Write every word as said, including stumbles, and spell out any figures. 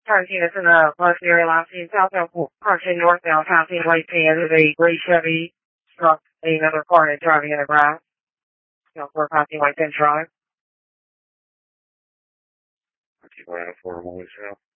Passing us in the bus area last seen southbound Parkton northbound passing white van with a gray Chevy struck another car and driving in the grass. We're passing white van drive. Keep line four one south.